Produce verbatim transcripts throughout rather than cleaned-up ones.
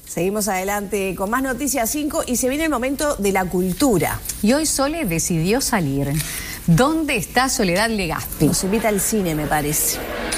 Seguimos adelante con más Noticias cinco y se viene el momento de la cultura. Y hoy Sole decidió salir. ¿Dónde está Soledad Legazpi? Nos invita al cine, me parece.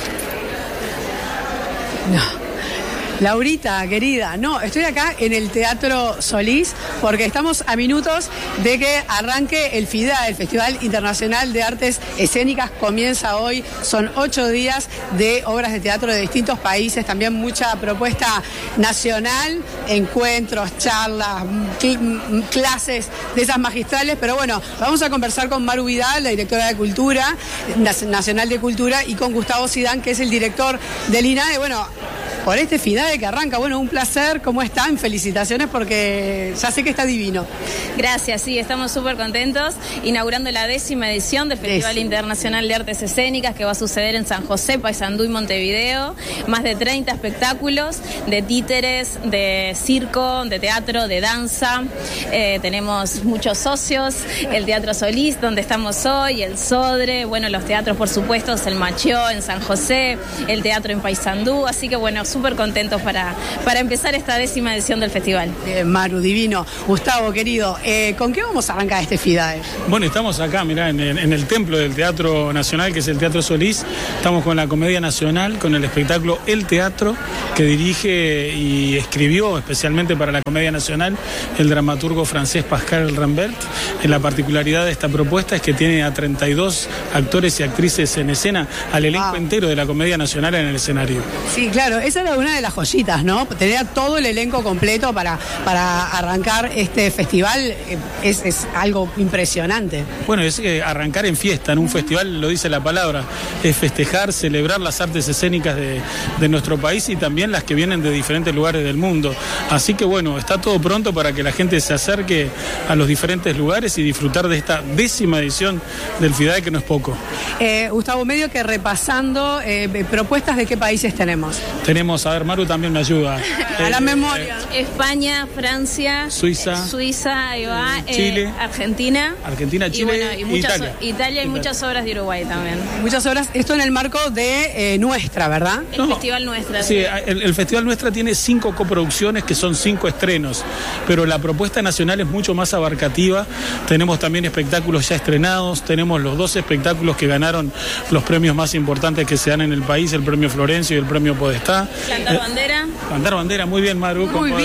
No. Laurita, querida, no, estoy acá en el Teatro Solís porque estamos a minutos de que arranque el FIDAE, el Festival Internacional de Artes Escénicas. Comienza hoy, son ocho días de obras de teatro de distintos países, también mucha propuesta nacional, encuentros, charlas, cl- clases de esas magistrales, pero bueno, vamos a conversar con Maru Vidal, la directora de Cultura, Nacional de Cultura, y con Gustavo Zidán, que es el director del INADE. Bueno, por este FIDAE que arranca, bueno, un placer, ¿cómo están? Felicitaciones porque ya sé que está divino. Gracias, sí, estamos súper contentos, inaugurando la décima edición del Festival Décimo. Internacional de Artes Escénicas, que va a suceder en San José, Paysandú y Montevideo. Más de treinta espectáculos de títeres, de circo, de teatro, de danza. Eh, tenemos muchos socios, el Teatro Solís, donde estamos hoy, el Sodre, bueno, los teatros, por supuesto, el Machió en San José, el teatro en Paysandú, así que bueno, súper contentos para, para empezar esta décima edición del festival. Eh, Maru, divino. Gustavo, querido, eh, ¿con qué vamos a arrancar este FIDAE? Bueno, estamos acá, mirá, en, en el templo del Teatro Nacional, que es el Teatro Solís. Estamos con la Comedia Nacional, con el espectáculo El Teatro, que dirige y escribió especialmente para la Comedia Nacional el dramaturgo francés Pascal Rambert. La particularidad de esta propuesta es que tiene a treinta y dos actores y actrices en escena, al elenco Wow. entero de la Comedia Nacional en el escenario. Sí, claro, esa era una de las joyitas, ¿no? Tener todo el elenco completo para, para arrancar este festival eh, es, es algo impresionante. Bueno, es eh, arrancar en fiesta, en un festival, lo dice la palabra, es festejar, celebrar las artes escénicas de, de nuestro país y también las que vienen de diferentes lugares del mundo. Así que bueno, está todo pronto para que la gente se acerque a los diferentes lugares y disfrutar de esta décima edición del FIDAE, que no es poco. Eh, Gustavo, medio que repasando eh, propuestas de qué países tenemos. Tenemos, a ver, Maru también me ayuda. A la Eh, memoria. España, Francia, Suiza, Suiza, ahí va, eh, Chile, eh, Argentina, Argentina, y, Chile, bueno, y muchas, Italia. Italia y muchas obras de Uruguay también. Muchas horas, esto en el marco de eh, nuestra, ¿verdad? El No. Festival Nuestra. Sí, el, el Festival Nuestra tiene cinco coproducciones que son cinco estrenos, pero la propuesta nacional es mucho más abarcativa. Tenemos también espectáculos ya estrenados, tenemos los dos espectáculos que ganaron los premios más importantes que se dan en el país, el premio Florencio y el premio Podestá. Cantar Eh, bandera. Cantar bandera, muy bien, Maru. Muy con- bien.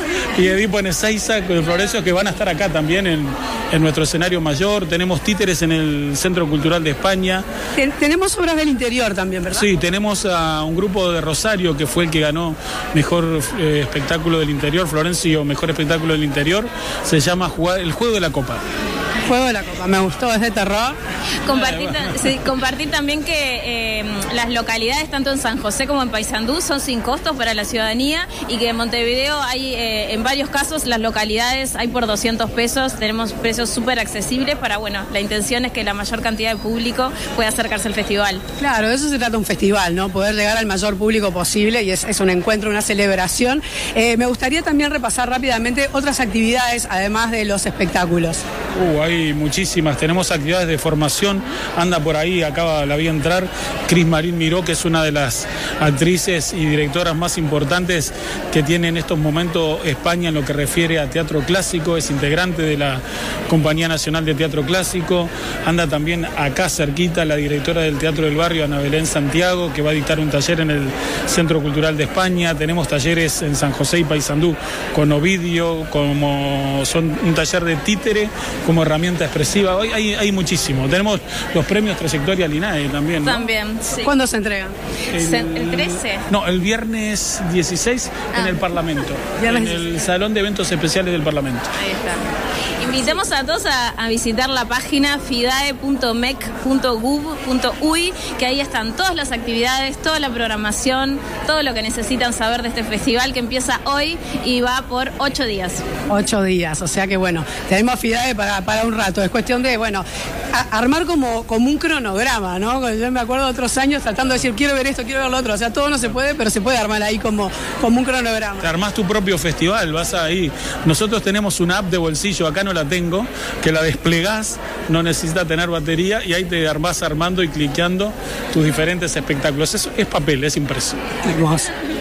Y Edipo en Ezeiza con el Florencio, que van a estar acá también en, en nuestro escenario mayor. Tenemos títeres en el Centro Cultural de España. Ten- tenemos obras del interior también, ¿verdad? Sí, tenemos a un grupo de Rosario que fue el que ganó mejor eh, espectáculo del interior, Florencio, mejor espectáculo del interior. Se llama Jugar- El Juego de la Copa. Juego de la Copa, me gustó, es de terror. Compartir, ta- sí, compartir también que eh, las localidades, tanto en San José como en Paysandú, son sin costos para la ciudadanía, y que en Montevideo hay, eh, en varios casos, las localidades hay por doscientos pesos. Tenemos precios súper accesibles para, bueno, la intención es que la mayor cantidad de público pueda acercarse al festival. Claro, de eso se trata un festival, ¿no? Poder llegar al mayor público posible, y es, es un encuentro, una celebración. Eh, me gustaría también repasar rápidamente otras actividades, además de los espectáculos. Uh, hay muchísimas. Tenemos actividades de formación. Anda por ahí, acaba, la vi entrar, Cris Marín Miró, que es una de las actrices y directoras más importantes que tiene en estos momentos España en lo que refiere a teatro clásico. Es integrante de la Compañía Nacional de Teatro Clásico. Anda también acá cerquita la directora del Teatro del Barrio, Ana Belén Santiago, que va a dictar un taller en el Centro Cultural de España. Tenemos talleres en San José y Paysandú con Ovidio, como son un taller de títere como herramienta expresiva. Hoy hay, hay muchísimo. Tenemos los premios Trayectoria Linae también, ¿no? También, sí. ¿Cuándo se entrega? Se- ¿El trece? No, el viernes dieciséis en Ah. el Parlamento, Viernes en el Salón de Eventos Especiales del Parlamento. Ahí está. Invitamos a todos a, a visitar la página fidae punto mec punto gov punto uy, que ahí están todas las actividades, toda la programación, todo lo que necesitan saber de este festival, que empieza hoy y va por ocho días. Ocho días, o sea que bueno, tenemos FIDAE para, para un rato. Es cuestión de, bueno, a- armar como, como un cronograma, ¿no? Yo me acuerdo de otros años tratando de decir, quiero ver esto, quiero ver lo otro. O sea, todo no se puede, pero se puede armar ahí como, como un cronograma. Te armás tu propio festival, vas ahí. Nosotros tenemos una app de bolsillo, acá no la tengo, que la desplegás, no necesita tener batería, y ahí te armás armando y cliqueando tus diferentes espectáculos. Eso es papel, es impreso. Hermoso.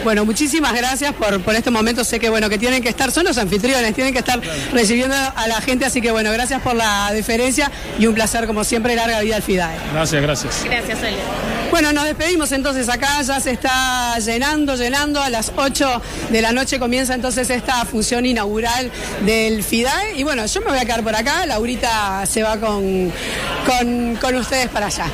Bueno, muchísimas gracias por, por estos momentos. Sé que bueno que tienen que estar, son los anfitriones, tienen que estar recibiendo a la gente, así que bueno, gracias por la deferencia y un placer como siempre, larga vida al FIDAE. Gracias, gracias. Gracias, Soledad. Bueno, nos despedimos entonces, acá ya se está llenando, llenando, a las ocho de la noche comienza entonces esta función inaugural del FIDAE y bueno, yo me voy a quedar por acá, Laurita se va con, con, con ustedes para allá.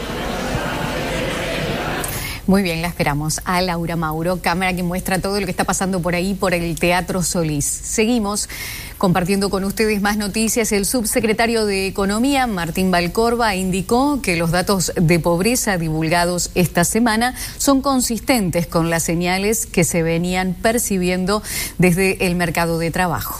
Muy bien, la esperamos a Laura Mauro, cámara que muestra todo lo que está pasando por ahí, por el Teatro Solís. Seguimos compartiendo con ustedes más noticias. El subsecretario de Economía, Martín Valcorba, indicó que los datos de pobreza divulgados esta semana son consistentes con las señales que se venían percibiendo desde el mercado de trabajo.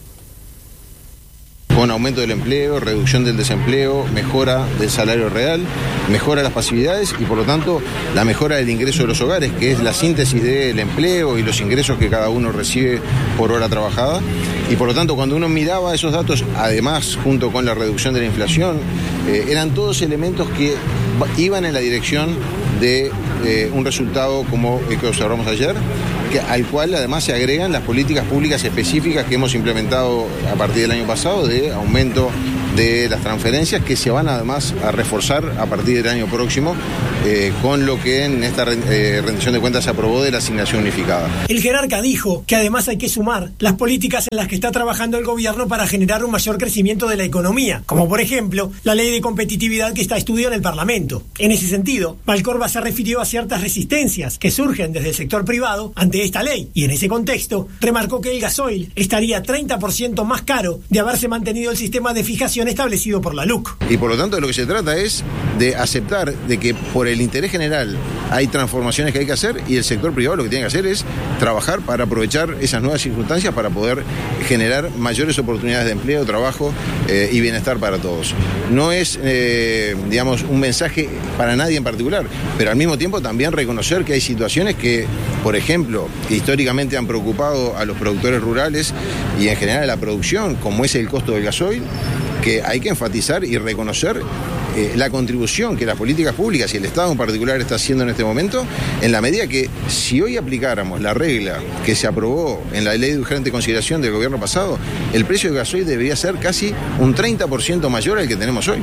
Con aumento del empleo, reducción del desempleo, mejora del salario real, mejora las pasividades y por lo tanto la mejora del ingreso de los hogares, que es la síntesis del empleo y los ingresos que cada uno recibe por hora trabajada. Y por lo tanto cuando uno miraba esos datos, además junto con la reducción de la inflación, eh, eran todos elementos que iban en la dirección de eh, un resultado como el que observamos ayer, que, al cual además se agregan las políticas públicas específicas que hemos implementado a partir del año pasado de aumento de las transferencias, que se van además a reforzar a partir del año próximo eh, con lo que en esta eh, rendición de cuentas se aprobó de la asignación unificada. El jerarca dijo que además hay que sumar las políticas en las que está trabajando el gobierno para generar un mayor crecimiento de la economía, como por ejemplo la ley de competitividad que está a estudio en el Parlamento. En ese sentido, Valcorba se refirió a ciertas resistencias que surgen desde el sector privado ante esta ley y en ese contexto remarcó que el gasoil estaría treinta por ciento más caro de haberse mantenido el sistema de fijación establecido por la L U C. Y por lo tanto de lo que se trata es de aceptar de que por el interés general hay transformaciones que hay que hacer y el sector privado lo que tiene que hacer es trabajar para aprovechar esas nuevas circunstancias para poder generar mayores oportunidades de empleo, trabajo eh, y bienestar para todos. No es, eh, digamos, un mensaje para nadie en particular, pero al mismo tiempo también reconocer que hay situaciones que, por ejemplo, que históricamente han preocupado a los productores rurales y en general a la producción, como es el costo del gasoil, que hay que enfatizar y reconocer eh, la contribución que las políticas públicas y el Estado en particular está haciendo en este momento, en la medida que si hoy aplicáramos la regla que se aprobó en la ley de urgente consideración del gobierno pasado, el precio del gasoil debería ser casi un treinta por ciento mayor al que tenemos hoy.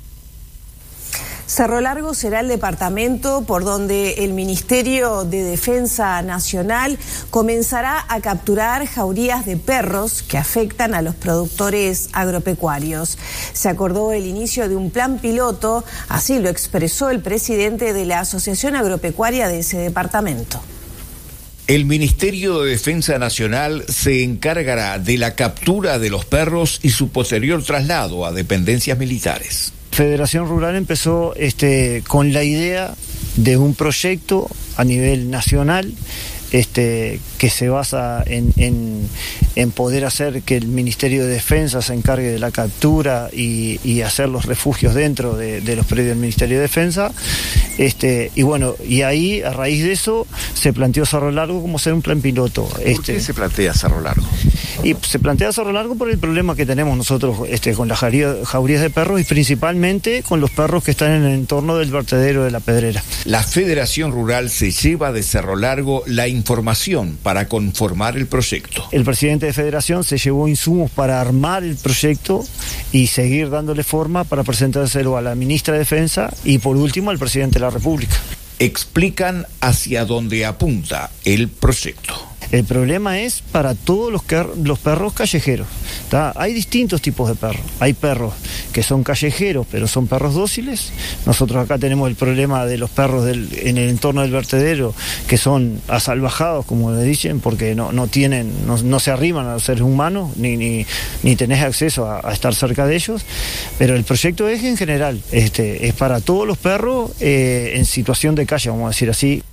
Cerro Largo será el departamento por donde el Ministerio de Defensa Nacional comenzará a capturar jaurías de perros que afectan a los productores agropecuarios. Se acordó el inicio de un plan piloto, así lo expresó el presidente de la Asociación Agropecuaria de ese departamento. El Ministerio de Defensa Nacional se encargará de la captura de los perros y su posterior traslado a dependencias militares. Federación Rural empezó este, con la idea de un proyecto a nivel nacional este, que se basa en, en, en poder hacer que el Ministerio de Defensa se encargue de la captura y, y hacer los refugios dentro de, de los predios del Ministerio de Defensa. Este, y bueno, y ahí a raíz de eso se planteó Cerro Largo como ser un plan piloto. ¿Por este, qué se plantea Cerro Largo? Y se plantea Cerro Largo por el problema que tenemos nosotros este, con las jaurías de perros y principalmente con los perros que están en el entorno del vertedero de La Pedrera. La Federación Rural se lleva de Cerro Largo la información para conformar el proyecto. El presidente de Federación se llevó insumos para armar el proyecto y seguir dándole forma para presentárselo a la ministra de Defensa y por último al presidente de la República. Explican hacia dónde apunta el proyecto. El problema es para todos los, que, los perros callejeros, ¿tá? Hay distintos tipos de perros. Hay perros que son callejeros, pero son perros dóciles. Nosotros acá tenemos el problema de los perros del, en el entorno del vertedero, que son asalvajados, como le dicen, porque no, no tienen, no, no se arriman a los seres humanos, ni, ni, ni tenés acceso a, a estar cerca de ellos. Pero el proyecto es en general, este, es para todos los perros eh, en situación de calle, vamos a decir así.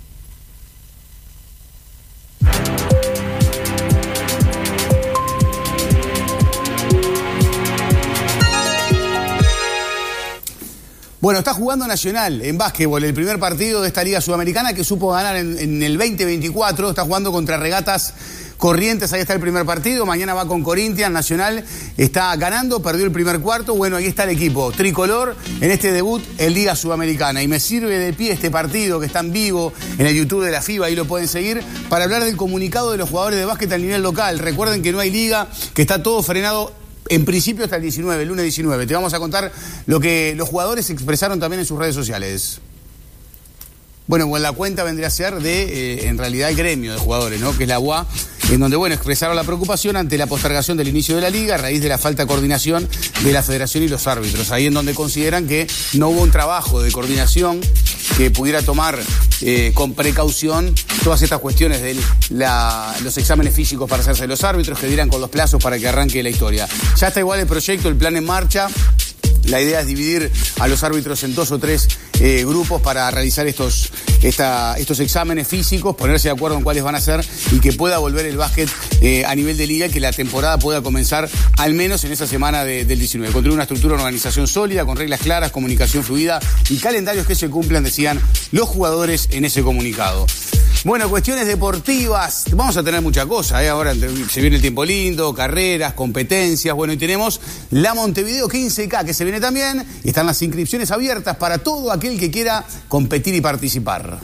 Bueno, está jugando Nacional en básquetbol, el primer partido de esta Liga Sudamericana que supo ganar en, en el veinte veinticuatro. Está jugando contra Regatas Corrientes, ahí está el primer partido, mañana va con Corinthians, Nacional está ganando, perdió el primer cuarto, bueno, ahí está el equipo tricolor en este debut en Liga Sudamericana. Y me sirve de pie este partido que está en vivo en el YouTube de la FIBA, ahí lo pueden seguir, para hablar del comunicado de los jugadores de básquet a nivel local. Recuerden que no hay liga, que está todo frenado en principio hasta el diecinueve, el lunes diecinueve. Te vamos a contar lo que los jugadores expresaron también en sus redes sociales. Bueno, pues la cuenta vendría a ser de, eh, en realidad, el gremio de jugadores, ¿no? Que es la U A, en donde, bueno, expresaron la preocupación ante la postergación del inicio de la liga a raíz de la falta de coordinación de la federación y los árbitros. Ahí en donde consideran que no hubo un trabajo de coordinación que pudiera tomar eh, con precaución todas estas cuestiones de la, los exámenes físicos para hacerse los árbitros, que dieran con los plazos para que arranque la historia. Ya está igual el proyecto, el plan en marcha. La idea es dividir a los árbitros en dos o tres eh, grupos para realizar estos, esta, estos exámenes físicos, ponerse de acuerdo en cuáles van a ser y que pueda volver el básquet eh, a nivel de liga y que la temporada pueda comenzar al menos en esa semana de, del diecinueve. Construir una estructura, una organización sólida, con reglas claras, comunicación fluida y calendarios que se cumplan, decían los jugadores en ese comunicado. Bueno, cuestiones deportivas, vamos a tener mucha cosa, ¿eh? Ahora se viene el tiempo lindo, carreras, competencias, bueno, y tenemos la Montevideo quince K que se viene también, y están las inscripciones abiertas para todo aquel que quiera competir y participar.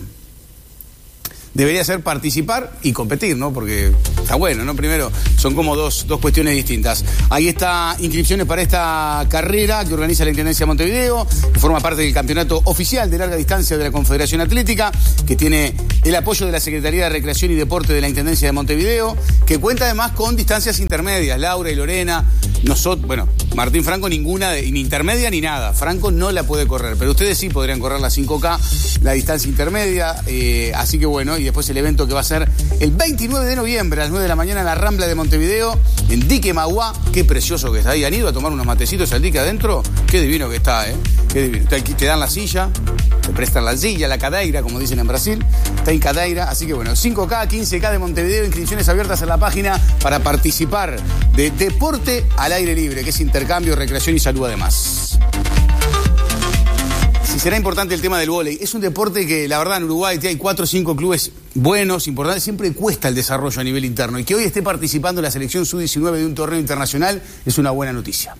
Debería ser participar y competir, ¿no? Porque está bueno, ¿no? Primero, son como dos, dos cuestiones distintas. Ahí está inscripciones para esta carrera que organiza la Intendencia de Montevideo, que forma parte del campeonato oficial de larga distancia de la Confederación Atlética, que tiene el apoyo de la Secretaría de Recreación y Deporte de la Intendencia de Montevideo, que cuenta además con distancias intermedias. Laura y Lorena, nosotros, bueno, Martín Franco ninguna, de, ni intermedia ni nada. Franco no la puede correr, pero ustedes sí podrían correr la cinco K, la distancia intermedia, eh, así que bueno, y después el evento que va a ser el veintinueve de noviembre a las nueve de la mañana en la Rambla de Montevideo, en Dique Mauá. Qué precioso que está ahí. ¿Han ido a tomar unos matecitos al dique adentro? Qué divino que está, ¿eh? Qué divino. Te, te dan la silla, te prestan la silla, la cadeira, como dicen en Brasil. Está en cadeira, así que bueno, cinco K, quince K de Montevideo, inscripciones abiertas en la página para participar de deporte al aire libre, que es intercambio, recreación y salud además. Si será importante el tema del vóley. Es un deporte que, la verdad, en Uruguay hay cuatro o cinco clubes buenos, importantes. Siempre cuesta el desarrollo a nivel interno. Y que hoy esté participando en la selección sub diecinueve de un torneo internacional es una buena noticia.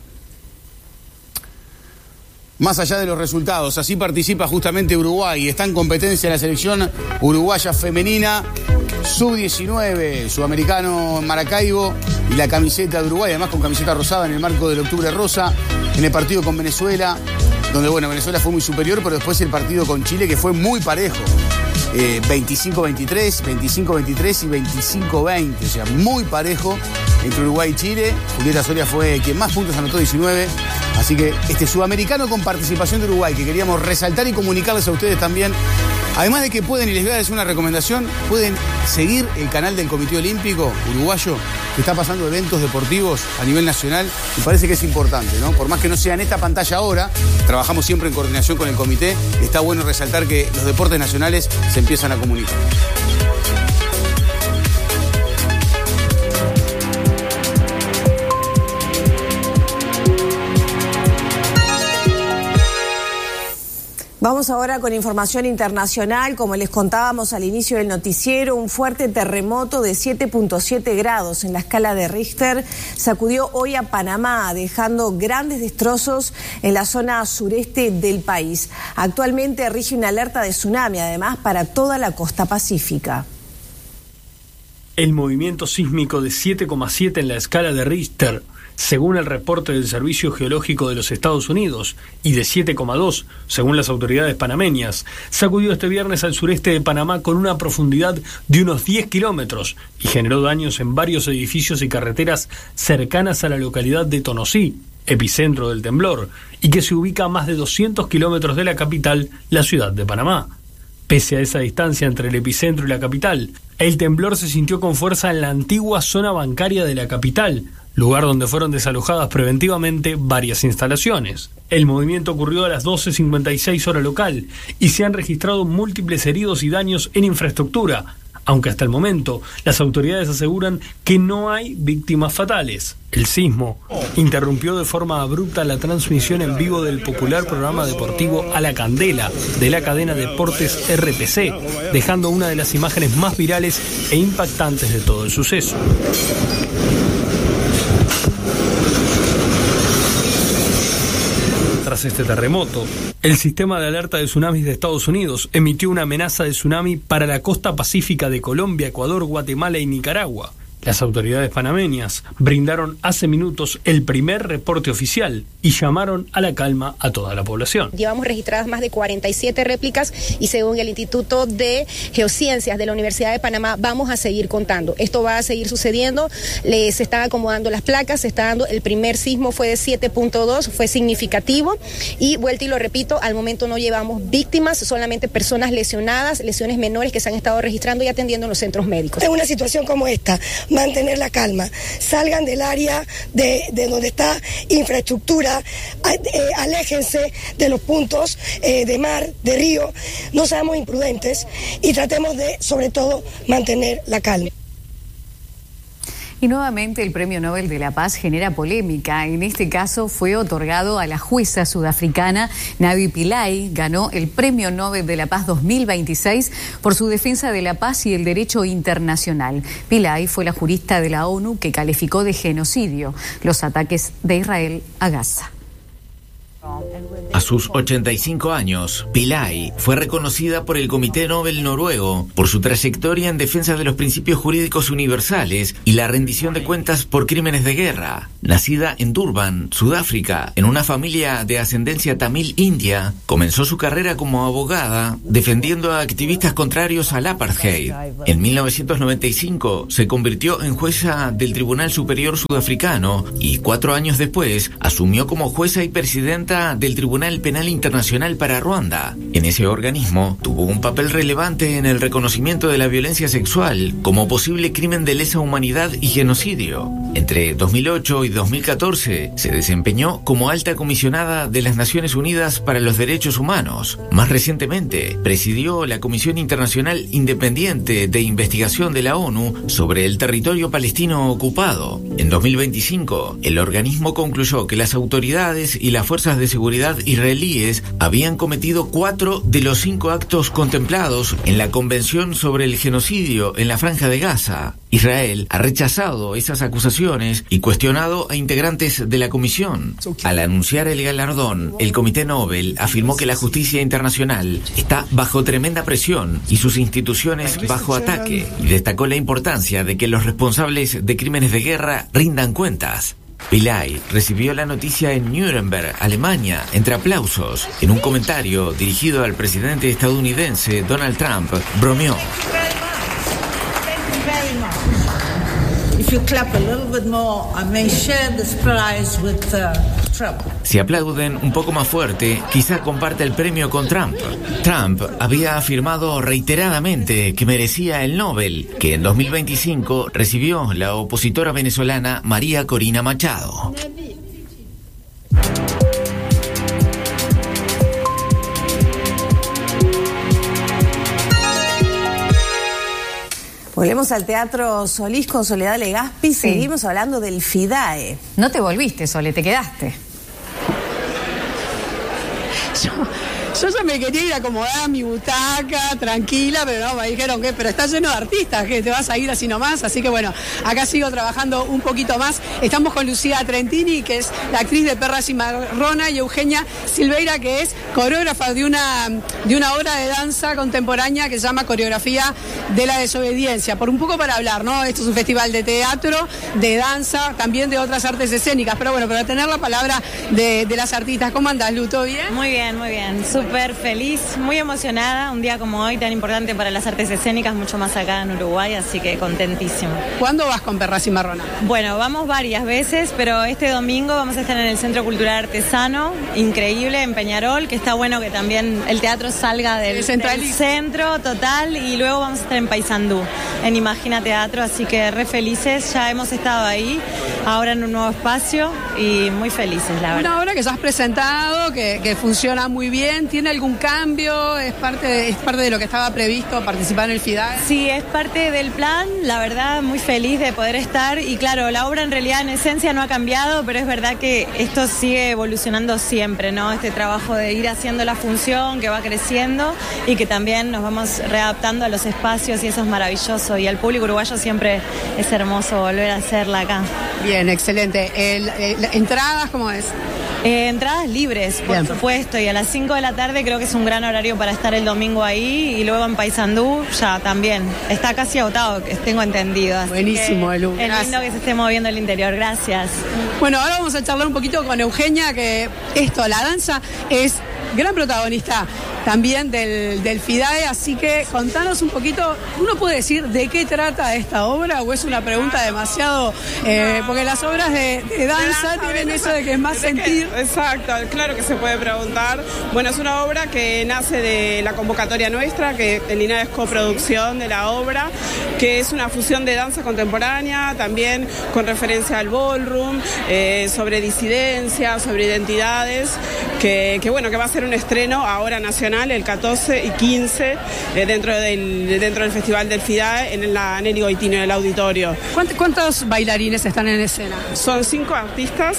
Más allá de los resultados, así participa justamente Uruguay. Está en competencia la selección uruguaya femenina sub diecinueve, sudamericano en Maracaibo, y la camiseta de Uruguay, además con camiseta rosada en el marco del Octubre Rosa, en el partido con Venezuela, donde, bueno, Venezuela fue muy superior, pero después el partido con Chile, que fue muy parejo. Eh, veinticinco veintitrés, veinticinco veintitrés y veinticinco veinte, o sea, muy parejo entre Uruguay y Chile. Julieta Soria fue quien más puntos anotó, diecinueve. Así que este sudamericano con participación de Uruguay, que queríamos resaltar y comunicarles a ustedes también. Además de que pueden, y les voy a decir una recomendación, pueden seguir el canal del Comité Olímpico Uruguayo, que está pasando eventos deportivos a nivel nacional, y parece que es importante, ¿no? Por más que no sea en esta pantalla ahora, trabajamos siempre en coordinación con el comité, está bueno resaltar que los deportes nacionales se empiezan a comunicar. Vamos ahora con información internacional. Como les contábamos al inicio del noticiero, un fuerte terremoto de siete punto siete grados en la escala de Richter sacudió hoy a Panamá, dejando grandes destrozos en la zona sureste del país. Actualmente rige una alerta de tsunami, además, para toda la costa pacífica. El movimiento sísmico de siete coma siete en la escala de Richter, según el reporte del Servicio Geológico de los Estados Unidos, y de siete coma dos, según las autoridades panameñas, sacudió este viernes al sureste de Panamá con una profundidad de unos diez kilómetros y generó daños en varios edificios y carreteras cercanas a la localidad de Tonosí, epicentro del temblor, y que se ubica a más de doscientos kilómetros de la capital, la ciudad de Panamá. Pese a esa distancia entre el epicentro y la capital, el temblor se sintió con fuerza en la antigua zona bancaria de la capital, lugar donde fueron desalojadas preventivamente varias instalaciones. El movimiento ocurrió a las doce cincuenta y seis hora local y se han registrado múltiples heridos y daños en infraestructura, aunque hasta el momento las autoridades aseguran que no hay víctimas fatales. El sismo interrumpió de forma abrupta la transmisión en vivo del popular programa deportivo A la Candela de la cadena Deportes R T C, dejando una de las imágenes más virales e impactantes de todo el suceso. Tras este terremoto, el sistema de alerta de tsunamis de Estados Unidos emitió una amenaza de tsunami para la costa pacífica de Colombia, Ecuador, Guatemala y Nicaragua. Las autoridades panameñas brindaron hace minutos el primer reporte oficial y llamaron a la calma a toda la población. Llevamos registradas más de cuarenta y siete réplicas y según el Instituto de Geociencias de la Universidad de Panamá vamos a seguir contando. Esto va a seguir sucediendo, Les, se están acomodando las placas, se está dando, el primer sismo fue de siete punto dos, fue significativo y vuelta y lo repito, al momento no llevamos víctimas, solamente personas lesionadas, lesiones menores que se han estado registrando y atendiendo en los centros médicos. En una situación como esta, mantener la calma, salgan del área de, de donde está infraestructura, eh, aléjense de los puntos eh, de mar, de río, no seamos imprudentes y tratemos de, sobre todo, mantener la calma. Y nuevamente el Premio Nobel de la Paz genera polémica. En este caso fue otorgado a la jueza sudafricana Navi Pillay. Ganó el Premio Nobel de la Paz dos mil veintiséis por su defensa de la paz y el derecho internacional. Pillay fue la jurista de la ONU que calificó de genocidio los ataques de Israel a Gaza. A sus ochenta y cinco años, Pillay fue reconocida por el Comité Nobel noruego por su trayectoria en defensa de los principios jurídicos universales y la rendición de cuentas por crímenes de guerra. Nacida en Durban, Sudáfrica, en una familia de ascendencia tamil india, comenzó su carrera como abogada defendiendo a activistas contrarios al apartheid. En mil novecientos noventa y cinco se convirtió en jueza del Tribunal Superior Sudafricano y cuatro años después asumió como jueza y presidenta del Tribunal Penal Internacional para Ruanda. En ese organismo tuvo un papel relevante en el reconocimiento de la violencia sexual como posible crimen de lesa humanidad y genocidio. Entre dos mil ocho y dos mil catorce se desempeñó como alta comisionada de las Naciones Unidas para los Derechos Humanos. Más recientemente presidió la Comisión Internacional Independiente de Investigación de la ONU sobre el territorio palestino ocupado. En dos mil veinticinco, el organismo concluyó que las autoridades y las fuerzas de seguridad israelíes habían cometido cuatro de los cinco actos contemplados en la Convención sobre el Genocidio en la Franja de Gaza. Israel ha rechazado esas acusaciones y cuestionado a integrantes de la comisión. Al anunciar el galardón, el Comité Nobel afirmó que la justicia internacional está bajo tremenda presión y sus instituciones bajo ataque, y destacó la importancia de que los responsables de crímenes de guerra rindan cuentas. Pillay recibió la noticia en Nuremberg, Alemania, entre aplausos. En un comentario dirigido al presidente estadounidense Donald Trump, bromeó. Si aplauden un poco más fuerte, quizá comparta el premio con Trump. Trump había afirmado reiteradamente que merecía el Nobel, que en dos mil veinticinco recibió la opositora venezolana María Corina Machado. Volvemos al Teatro Solís con Soledad Legazpi. Sí. Seguimos hablando del FIDAE. No te volviste, Sole, te quedaste. Yo, yo ya me quería ir a acomodar a mi butaca, tranquila, pero no, me dijeron que, pero está lleno de artistas, que te vas a ir así nomás, así que bueno, acá sigo trabajando un poquito más. Estamos con Lucía Trentini, que es la actriz de Perra Cimarrona, y Eugenia Silveira, que es coreógrafa de una, de una obra de danza contemporánea que se llama Coreografía de la Desobediencia. Por un poco para hablar, ¿no? Esto es un festival de teatro, de danza, también de otras artes escénicas, pero bueno, para tener la palabra de, de las artistas. ¿Cómo andás, Lu? ¿Todo bien? Muy bien, muy bien. Súper feliz, muy emocionada. Un día como hoy tan importante para las artes escénicas, mucho más acá en Uruguay, así que contentísima. ¿Cuándo vas con Perra Cimarrona? Bueno, vamos varias veces, pero este domingo vamos a estar en el Centro Cultural Artesano, increíble, en Peñarol, que está bueno que también el teatro salga del, del centro total, y luego vamos a estar en Paysandú, en Imagina Teatro, así que re felices, ya hemos estado ahí ahora en un nuevo espacio y muy felices, la verdad. Una obra que ya has presentado, que, que funciona muy bien, ¿tiene algún cambio? ¿Es parte, de, ¿Es parte de lo que estaba previsto participar en el FIDAE? Sí, es parte del plan, la verdad, muy feliz de poder estar y claro, la obra en realidad en esencia no ha cambiado, pero es verdad que esto sigue evolucionando siempre, ¿no? Este trabajo de ir haciendo la función que va creciendo y que también nos vamos readaptando a los espacios y eso es maravilloso y al público uruguayo siempre es hermoso volver a hacerla acá. Bien, excelente. El, el, ¿Entradas cómo es? Eh, entradas libres, por Bien. supuesto, y a las cinco de la tarde creo que es un gran horario para estar el domingo ahí y luego en Paysandú ya también. Está casi agotado, tengo entendido. Así Buenísimo, Elu. Es lindo que se esté moviendo el interior, gracias. Bueno, ahora vamos a charlar un poquito con Eugenia, que esto, la danza es gran protagonista también del, del FIDAE, así que contanos un poquito, ¿uno puede decir de qué trata esta obra o es una pregunta demasiado, eh, no, porque las obras de, de danza de tienen eso de que es más sentir? Que, exacto, claro que se puede preguntar. Bueno, es una obra que nace de la convocatoria nuestra, que el INAE es coproducción de la obra, que es una fusión de danza contemporánea, también con referencia al ballroom, eh, sobre disidencia, sobre identidades, que, que bueno, que va a ser un estreno ahora nacional el catorce y quince eh, dentro del dentro del Festival del FIDAE en la Nelly Goitino, en el auditorio. ¿Cuántos, ¿Cuántos bailarines están en escena? Son cinco artistas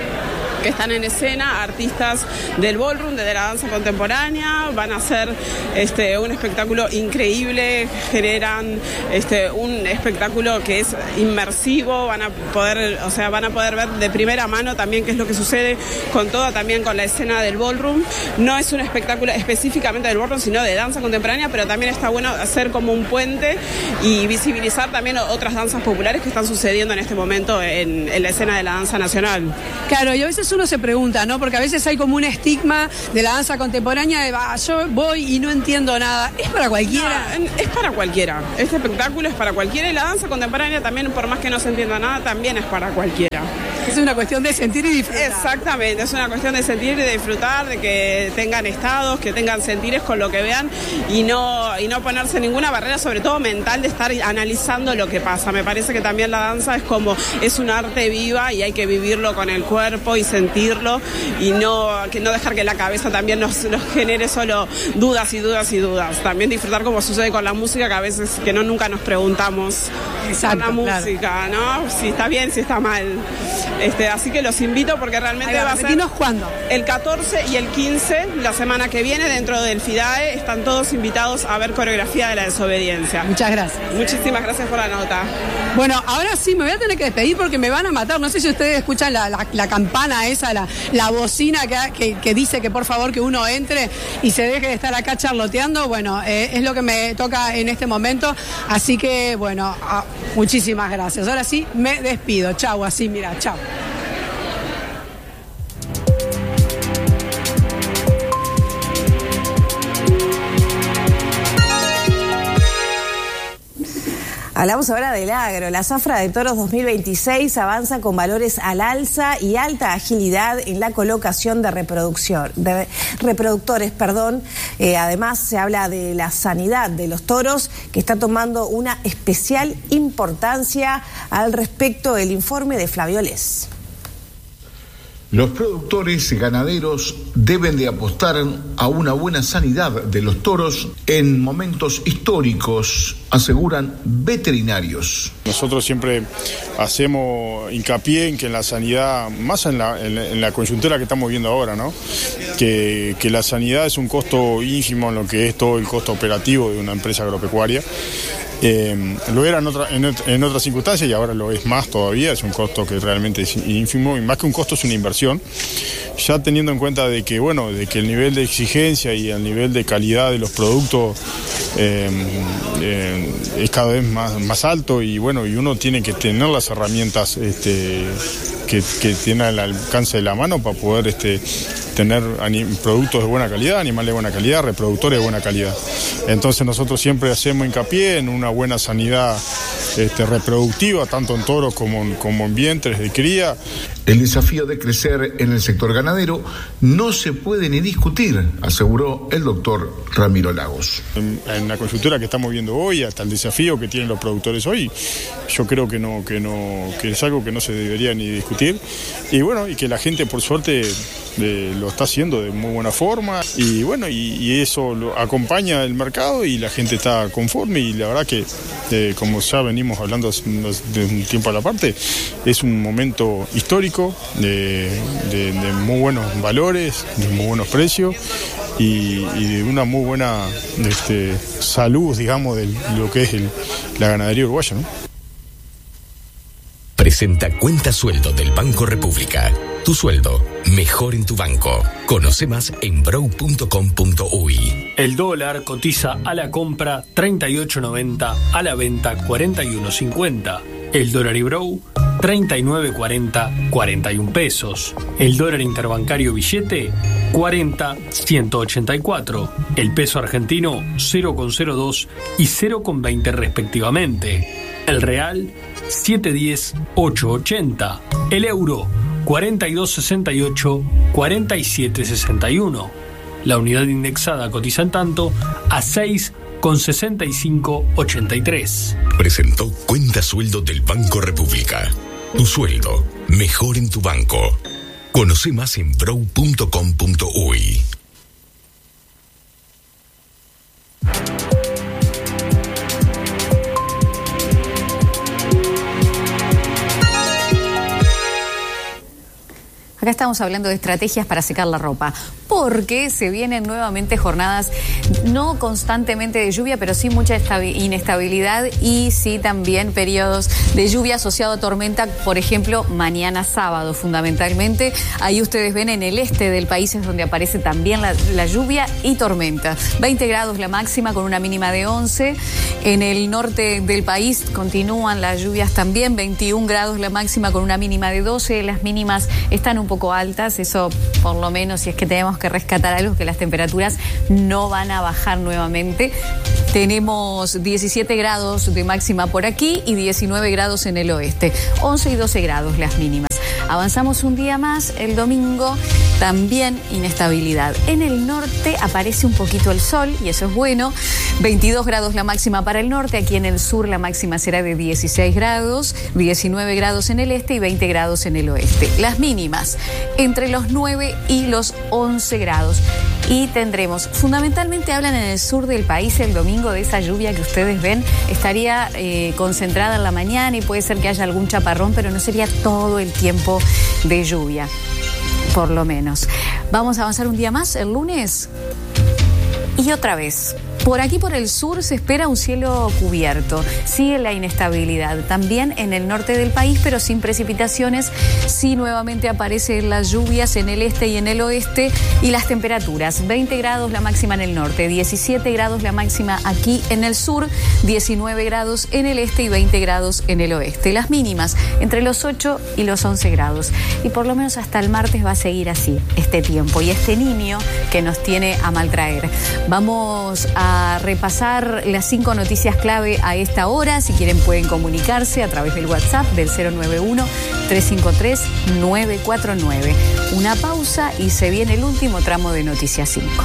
que están en escena, artistas del ballroom, de la danza contemporánea, van a hacer este, un espectáculo increíble, generan este, un espectáculo que es inmersivo, van a poder, o sea, van a poder ver de primera mano también qué es lo que sucede con toda, también con la escena del ballroom. No es un espectáculo específicamente del ballroom, sino de danza contemporánea, pero también está bueno hacer como un puente y visibilizar también otras danzas populares que están sucediendo en este momento en, en la escena de la danza nacional. Claro, y a veces uno se pregunta, ¿no? Porque a veces hay como un estigma de la danza contemporánea de, ah, yo voy y no entiendo nada. ¿Es para cualquiera? No, es para cualquiera. Este espectáculo es para cualquiera y la danza contemporánea también, por más que no se entienda nada, también es para cualquiera. Es una cuestión de sentir y disfrutar. Exactamente, es una cuestión de sentir y de disfrutar, de que tengan estados, que tengan sentires con lo que vean y no, y no ponerse ninguna barrera, sobre todo mental, de estar analizando lo que pasa. Me parece que también la danza es como, es un arte viva y hay que vivirlo con el cuerpo y sentirlo y no, que no dejar que la cabeza también nos, nos genere solo dudas y dudas y dudas. También disfrutar como sucede con la música, que a veces que no nunca nos preguntamos Exacto, con la música, claro. ¿no? Si está bien, si está mal. Este, así que los invito porque realmente Ay, va a ser ¿cuándo? El catorce y el quince, la semana que viene, dentro del FIDAE, están todos invitados a ver coreografía de la desobediencia. Muchas gracias. Muchísimas gracias por la nota. Bueno, ahora sí, me voy a tener que despedir porque me van a matar. No sé si ustedes escuchan la, la, la campana esa, la, la bocina que, que, que dice que por favor que uno entre y se deje de estar acá charloteando. Bueno, eh, es lo que me toca en este momento. Así que, bueno, ah, muchísimas gracias. Ahora sí, me despido. Chau, así, mira, chau. Hablamos ahora del agro. La zafra de toros dos mil veintiséis avanza con valores al alza y alta agilidad en la colocación de reproducción, de reproductores, perdón. Eh, además se habla de la sanidad de los toros, que está tomando una especial importancia. Al respecto, el informe de Flavio Les. Los productores ganaderos deben de apostar a una buena sanidad de los toros en momentos históricos, aseguran veterinarios. Nosotros siempre hacemos hincapié en que en la sanidad, más en la, en la, en la coyuntura que estamos viendo ahora, ¿no? Que, que la sanidad es un costo ínfimo en lo que es todo el costo operativo de una empresa agropecuaria. Eh, lo era en, otra, en, en otras circunstancias y ahora lo es más todavía, es un costo que realmente es ínfimo y más que un costo es una inversión, ya teniendo en cuenta de que, bueno, de que el nivel de exigencia y el nivel de calidad de los productos eh, eh, es cada vez más, más alto y bueno, y uno tiene que tener las herramientas este, que, que tiene al alcance de la mano para poder este, tener anim, productos de buena calidad, animales de buena calidad, reproductores de buena calidad. Entonces nosotros siempre hacemos hincapié en una buena sanidad este, reproductiva, tanto en toros como, como en vientres de cría. El desafío de crecer en el sector ganadero no se puede ni discutir, aseguró el doctor Ramiro Lagos. En, en la coyuntura que estamos viendo hoy, hasta el desafío que tienen los productores hoy, yo creo que no, que no, que es algo que no se debería ni discutir. Y bueno, y que la gente por suerte eh, lo está haciendo de muy buena forma. Y bueno, y, y eso lo acompaña el mercado y la gente está conforme. Y la verdad que, eh, como ya venimos hablando de un tiempo a la parte, es un momento histórico. De, de, de muy buenos valores, de muy buenos precios y, y de una muy buena este, salud, digamos, de lo que es el, la ganadería uruguaya, ¿no? Presenta Cuenta Sueldo del Banco República. Tu sueldo, mejor en tu banco. Conoce más en brow punto com punto uy. El dólar cotiza a la compra treinta y ocho noventa, a la venta cuarenta y uno cincuenta. El dólar Ibrow, treinta y nueve cuarenta, cuarenta y un pesos. El dólar interbancario billete, cuarenta, ciento ochenta y cuatro. El peso argentino, cero coma cero dos y cero coma veinte respectivamente. El real, siete diez, ocho ochenta. El euro, cuarenta y dos sesenta y ocho, cuarenta y siete sesenta y uno. La unidad indexada cotiza en tanto a seis con sesenta y cinco ochenta y tres. Presentó Cuenta Sueldo del Banco República. Tu sueldo, mejor en tu banco. Conoce más en brow punto com punto uy. Acá estamos hablando de estrategias para secar la ropa, porque se vienen nuevamente jornadas, no constantemente de lluvia, pero sí mucha inestabilidad y sí también periodos de lluvia asociado a tormenta, por ejemplo, mañana sábado fundamentalmente. Ahí ustedes ven en el este del país es donde aparece también la, la lluvia y tormenta. veinte grados la máxima con una mínima de once. En el norte del país continúan las lluvias también, veintiún grados la máxima con una mínima de doce. Las mínimas están un poco altas, eso por lo menos si es que tenemos que rescatar algo, que las temperaturas no van a bajar nuevamente. Tenemos diecisiete grados de máxima por aquí y diecinueve grados en el oeste, once y doce grados las mínimas. Avanzamos un día más, el domingo también inestabilidad. En el norte aparece un poquito el sol y eso es bueno. veintidós grados la máxima para el norte, aquí en el sur la máxima será de dieciséis grados, diecinueve grados en el este y veinte grados en el oeste. Las mínimas entre los nueve y los once grados. Y tendremos, fundamentalmente hablan en el sur del país el domingo de esa lluvia que ustedes ven, estaría eh, concentrada en la mañana y puede ser que haya algún chaparrón, pero no sería todo el tiempo de lluvia, por lo menos. Vamos a avanzar un día más, el lunes. Y otra vez, por aquí por el sur se espera un cielo cubierto, sigue la inestabilidad, también en el norte del país, pero sin precipitaciones, sí nuevamente aparecen las lluvias en el este y en el oeste, y las temperaturas, veinte grados la máxima en el norte, diecisiete grados la máxima aquí en el sur, diecinueve grados en el este y veinte grados en el oeste. Las mínimas entre los ocho y los once grados, y por lo menos hasta el martes va a seguir así este tiempo y este niño que nos tiene a maltraer. Vamos a repasar las cinco noticias clave a esta hora. Si quieren pueden comunicarse a través del WhatsApp del cero nueve uno, tres cinco tres, nueve cuatro nueve. Una pausa y se viene el último tramo de Noticias cinco.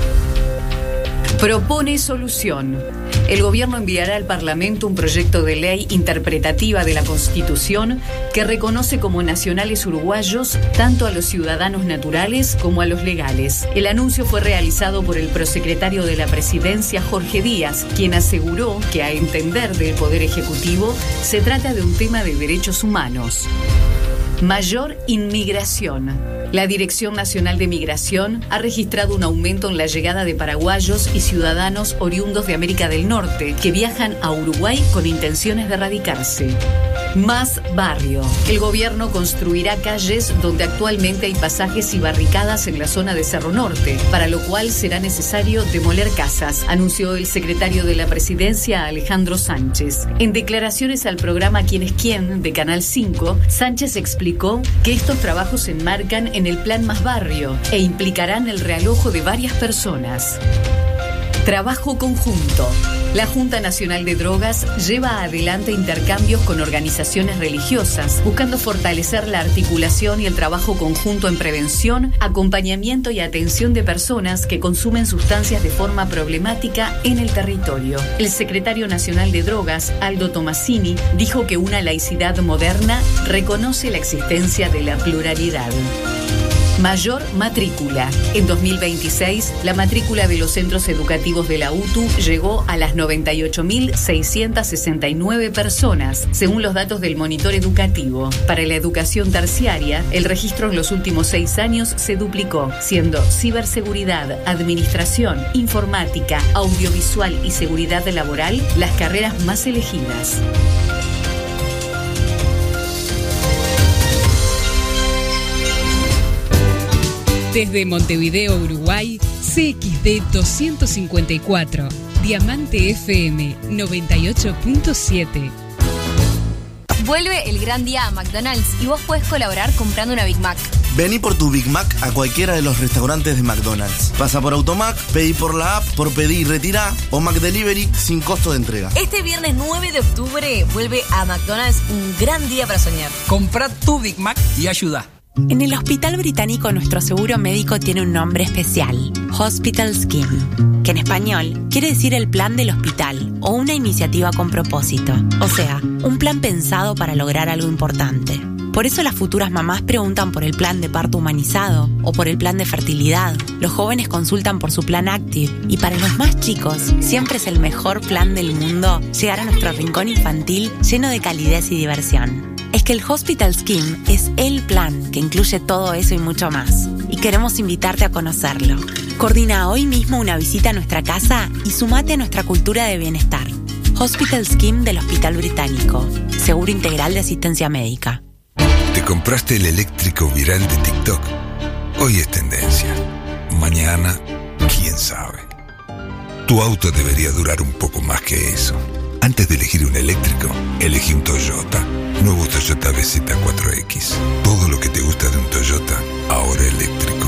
Propone solución. El gobierno enviará al Parlamento un proyecto de ley interpretativa de la Constitución que reconoce como nacionales uruguayos tanto a los ciudadanos naturales como a los legales. El anuncio fue realizado por el prosecretario de la Presidencia, Jorge Díaz, quien aseguró que, a entender del Poder Ejecutivo, se trata de un tema de derechos humanos. Mayor inmigración. La Dirección Nacional de Migración ha registrado un aumento en la llegada de paraguayos y ciudadanos oriundos de América del Norte que viajan a Uruguay con intenciones de radicarse. Más barrio. El gobierno construirá calles donde actualmente hay pasajes y barricadas en la zona de Cerro Norte, para lo cual será necesario demoler casas, anunció el secretario de la Presidencia, Alejandro Sánchez. En declaraciones al programa ¿Quién es quién? De Canal cinco, Sánchez explicó que estos trabajos se enmarcan en el Plan Más Barrio e implicarán el realojo de varias personas. Trabajo conjunto. La Junta Nacional de Drogas lleva adelante intercambios con organizaciones religiosas, buscando fortalecer la articulación y el trabajo conjunto en prevención, acompañamiento y atención de personas que consumen sustancias de forma problemática en el territorio. El secretario nacional de Drogas, Aldo Tomasini, dijo que una laicidad moderna reconoce la existencia de la pluralidad. Mayor matrícula. En dos mil veintiséis, la matrícula de los centros educativos de la U T U llegó a las noventa y ocho mil seiscientas sesenta y nueve personas, según los datos del Monitor Educativo. Para la educación terciaria, el registro en los últimos seis años se duplicó, siendo ciberseguridad, administración, informática, audiovisual y seguridad laboral las carreras más elegidas. Desde Montevideo, Uruguay, C X D doscientos cincuenta y cuatro, Diamante F M noventa y ocho punto siete. Vuelve el gran día a McDonald's y vos podés colaborar comprando una Big Mac. Vení por tu Big Mac a cualquiera de los restaurantes de McDonald's. Pasa por Automac, pedí por la app, por pedir y retirá o McDelivery sin costo de entrega. Este viernes nueve de octubre vuelve a McDonald's un gran día para soñar. Comprá tu Big Mac y ayuda. En el Hospital Británico nuestro seguro médico tiene un nombre especial, Hospital Scheme, que en español quiere decir el plan del hospital o una iniciativa con propósito, o sea, un plan pensado para lograr algo importante. Por eso las futuras mamás preguntan por el plan de parto humanizado o por el plan de fertilidad. Los jóvenes consultan por su plan Active y para los más chicos siempre es el mejor plan del mundo llegar a nuestro rincón infantil lleno de calidez y diversión. Es que el Hospital Scheme es el plan que incluye todo eso y mucho más. Y queremos invitarte a conocerlo. Coordina hoy mismo una visita a nuestra casa y sumate a nuestra cultura de bienestar. Hospital Scheme del Hospital Británico. Seguro integral de asistencia médica. ¿Te compraste el eléctrico viral de TikTok? Hoy es tendencia. Mañana, quién sabe. Tu auto debería durar un poco más que eso. Antes de elegir un eléctrico, elegí un Toyota. Nuevo Toyota B Z cuatro X. Todo lo que te gusta de un Toyota, ahora eléctrico.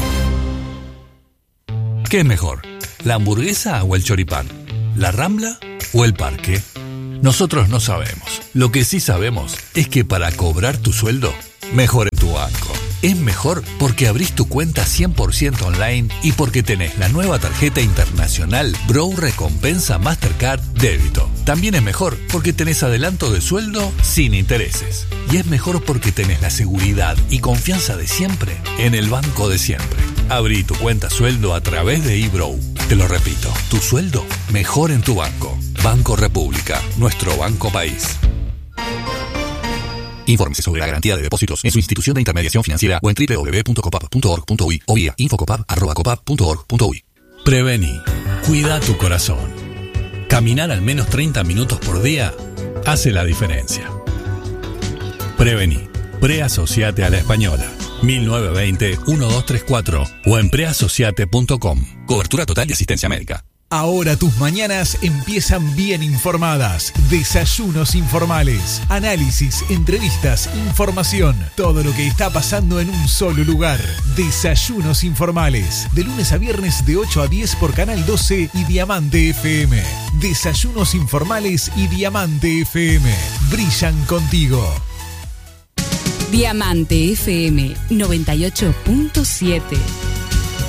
¿Qué es mejor? ¿La hamburguesa o el choripán? ¿La Rambla o el parque? Nosotros no sabemos. Lo que sí sabemos es que para cobrar tu sueldo, mejor en tu banco. Es mejor porque abrís tu cuenta cien por ciento online y porque tenés la nueva tarjeta internacional Bro Recompensa Mastercard Débito. También es mejor porque tenés adelanto de sueldo sin intereses. Y es mejor porque tenés la seguridad y confianza de siempre en el banco de siempre. Abrí tu cuenta sueldo a través de eBrow. Te lo repito, tu sueldo mejor en tu banco. Banco República, nuestro banco país. Infórmese sobre la garantía de depósitos en su institución de intermediación financiera o en doble u doble u doble u punto copap punto org punto uy o vía infocopap arroba copap punto org punto uy. Prevení. Cuida tu corazón. Caminar al menos treinta minutos por día hace la diferencia. Prevení. Preasociate a la Española. mil novecientos veinte, doce treinta y cuatro o en preasociate punto com. Cobertura total de asistencia médica. Ahora tus mañanas empiezan bien informadas. Desayunos informales, análisis, entrevistas, información. Todo lo que está pasando en un solo lugar. Desayunos informales. De lunes a viernes de ocho a diez por Canal doce y Diamante F M. Desayunos informales y Diamante F M. Brillan contigo. Diamante F M noventa y ocho punto siete.